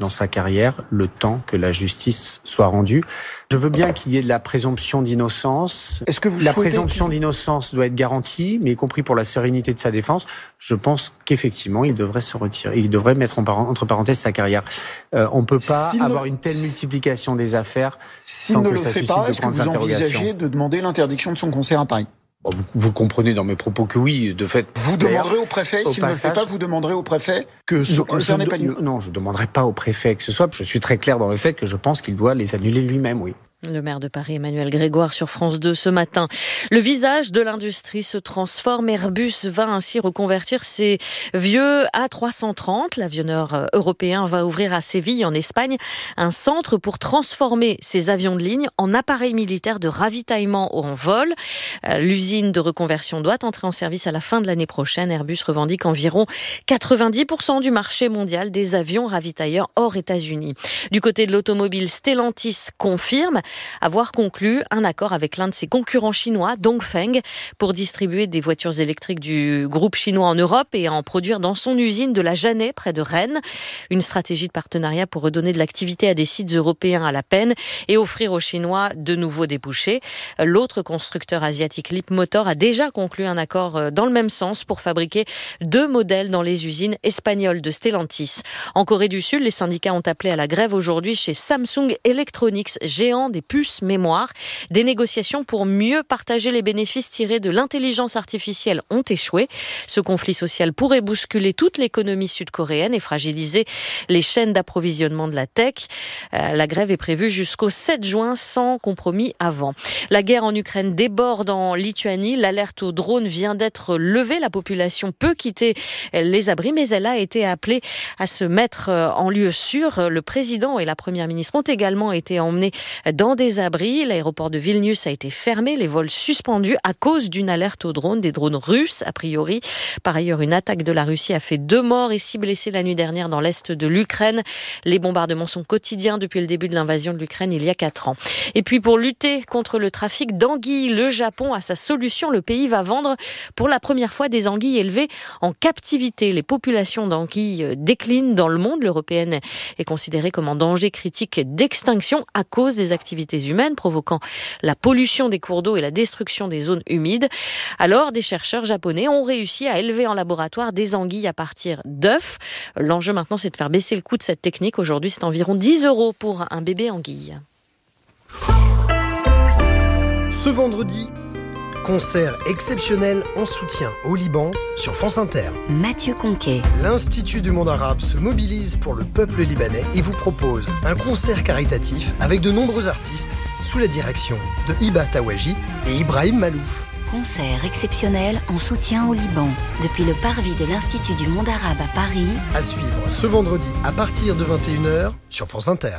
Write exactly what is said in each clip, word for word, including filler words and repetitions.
dans sa carrière, le temps que la justice soit rendue. Je veux bien qu'il y ait de la présomption d'innocence. Est-ce que vous la souhaitez présomption qu'il... d'innocence doit être garantie, mais y compris pour la sérénité de sa défense. Je pense qu'effectivement, il devrait se retirer. Il devrait mettre en par... entre parenthèses sa carrière. Euh, on ne peut pas S'il avoir ne... une telle multiplication des affaires S'il sans ne que le ça fait suscite pas, de est-ce que grandes vous interrogations. envisagez de demander l'interdiction de son concert à Paris ? Vous, vous comprenez dans mes propos que oui, de fait. Vous demanderez au préfet, s'il passage, ne le fait pas, vous demanderez au préfet que ce concert n'ait pas lieu. Non, je ne demanderai pas au préfet que ce soit. Je suis très clair dans le fait que je pense qu'il doit les annuler lui-même, oui. Le maire de Paris, Emmanuel Grégoire, sur France deux ce matin. Le visage de l'industrie se transforme. Airbus va ainsi reconvertir ses vieux A trois cent trente. L'avionneur européen va ouvrir à Séville, en Espagne, un centre pour transformer ses avions de ligne en appareils militaires de ravitaillement en vol. L'usine de reconversion doit entrer en service à la fin de l'année prochaine. Airbus revendique environ quatre-vingt-dix pour cent du marché mondial des avions ravitailleurs hors États-Unis. Du côté de l'automobile, Stellantis confirme avoir conclu un accord avec l'un de ses concurrents chinois, Dongfeng, pour distribuer des voitures électriques du groupe chinois en Europe et en produire dans son usine de la Jeannet, près de Rennes. Une stratégie de partenariat pour redonner de l'activité à des sites européens à la peine et offrir aux Chinois de nouveaux débouchés. L'autre constructeur asiatique, Leapmotor, a déjà conclu un accord dans le même sens pour fabriquer deux modèles dans les usines espagnoles de Stellantis. En Corée du Sud, les syndicats ont appelé à la grève aujourd'hui chez Samsung Electronics, géant des puces mémoire. Des négociations pour mieux partager les bénéfices tirés de l'intelligence artificielle ont échoué. Ce conflit social pourrait bousculer toute l'économie sud-coréenne et fragiliser les chaînes d'approvisionnement de la tech. Euh, la grève est prévue jusqu'au sept juin sans compromis avant. La guerre en Ukraine déborde en Lituanie. L'alerte aux drones vient d'être levée. La population peut quitter les abris, mais elle a été appelée à se mettre en lieu sûr. Le président et la première ministre ont également été emmenés dans des abris. L'aéroport de Vilnius a été fermé, les vols suspendus à cause d'une alerte aux drones, des drones russes a priori. Par ailleurs, une attaque de la Russie a fait deux morts et six blessés la nuit dernière dans l'est de l'Ukraine. Les bombardements sont quotidiens depuis le début de l'invasion de l'Ukraine il y a quatre ans. Et puis pour lutter contre le trafic d'anguilles, le Japon a sa solution. Le pays va vendre pour la première fois des anguilles élevées en captivité. Les populations d'anguilles déclinent dans le monde. L'européenne est considérée comme en danger critique d'extinction à cause des activités humaines, provoquant la pollution des cours d'eau et la destruction des zones humides. Alors, des chercheurs japonais ont réussi à élever en laboratoire des anguilles à partir d'œufs. L'enjeu maintenant, c'est de faire baisser le coût de cette technique. Aujourd'hui, c'est environ dix euros pour un bébé anguille. Ce vendredi, concert exceptionnel en soutien au Liban sur France Inter. Mathieu Conquet. L'Institut du monde arabe se mobilise pour le peuple libanais et vous propose un concert caritatif avec de nombreux artistes sous la direction de Hiba Tawaji et Ibrahim Malouf. Concert exceptionnel en soutien au Liban depuis le parvis de l'Institut du monde arabe à Paris. À suivre ce vendredi à partir de vingt et une heures sur France Inter.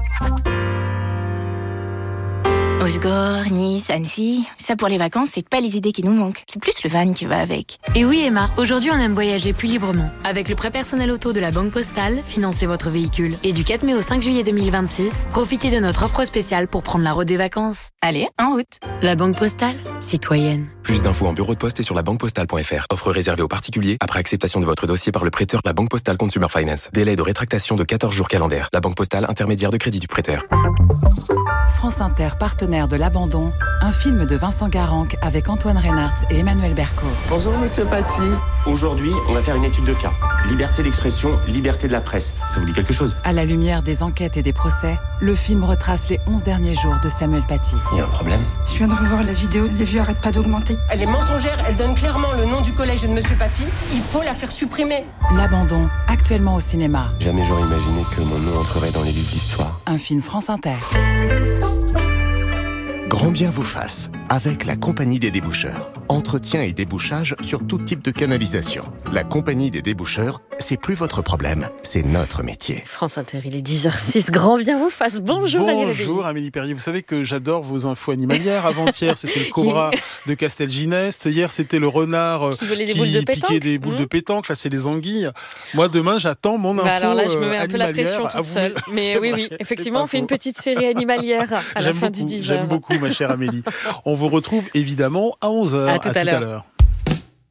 Osgore, Nice, Annecy, ça pour les vacances, c'est pas les idées qui nous manquent. C'est plus le van qui va avec. Et oui Emma, aujourd'hui on aime voyager plus librement. Avec le prêt personnel auto de la Banque Postale, financez votre véhicule. Et du quatre mai au cinq juillet deux mille vingt-six, profitez de notre offre spéciale pour prendre la route des vacances. Allez, en route. La Banque Postale, citoyenne. Plus d'infos en bureau de poste et sur la banque postale point f r. Offre réservée aux particuliers après acceptation de votre dossier par le prêteur La Banque Postale Consumer Finance. Délai de rétractation de quatorze jours calendaires. La Banque Postale, intermédiaire de crédit du prêteur. France Inter, partenaire de L'Abandon, un film de Vincent Garanc avec Antoine Reynartz et Emmanuel Berco. Bonjour Monsieur Paty. Aujourd'hui, on va faire une étude de cas. Liberté d'expression, liberté de la presse. Ça vous dit quelque chose? À la lumière des enquêtes et des procès, le film retrace les onze derniers jours de Samuel Paty. Il y a un problème? Je viens de revoir la vidéo, les vues arrêtent pas d'augmenter. Elle est mensongère, elle donne clairement le nom du collège de Monsieur Paty. Il faut la faire supprimer. L'Abandon, actuellement au cinéma. Jamais j'aurais imaginé que mon nom entrerait dans les livres d'histoire. Un film France Inter. Grand bien vous fasse, avec la Compagnie des déboucheurs. Entretien et débouchage sur tout type de canalisation. La Compagnie des déboucheurs, c'est plus votre problème, c'est notre métier. France Inter, il est dix heures six. Grand bien vous fasse. Bonjour Bonjour Amélie Perrier. Vous savez que j'adore vos infos animalières. Avant-hier, c'était le cobra de Castelginest. Hier, c'était le renard qui, volait des qui boules de piquait des boules mmh. de pétanque. Là, c'est les anguilles. Moi, demain, j'attends mon info bah alors là, je me mets un animalière. peu la pression toute seule. Mais oui, oui, effectivement, on fait une petite série animalière à la fin beaucoup, du dix heures. J'aime beaucoup, ma chère Amélie. On vous retrouve évidemment à onze heures. À tout à, à, tout l'heure. à l'heure.